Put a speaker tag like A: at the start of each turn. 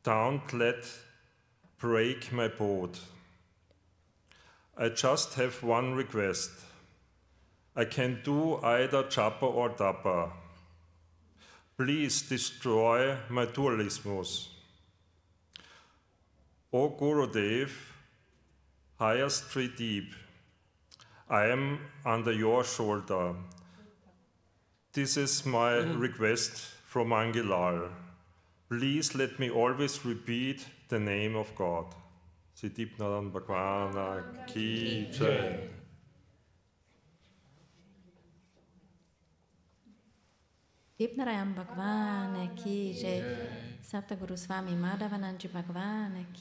A: Don't let break my boat. I just have one request. I can do either Japa or Tapa. Please destroy my dualismus. O Gurudev, highest tree deep, I am under your shoulder. This is my request from Angilal. Please let me always repeat the name of God. Siddhipnadan Bhagwana Ki Jai.
B: Siddhipnarayan Bhagwan ki jai. Satguru Swami Madhavanand Ji Bhagwan ki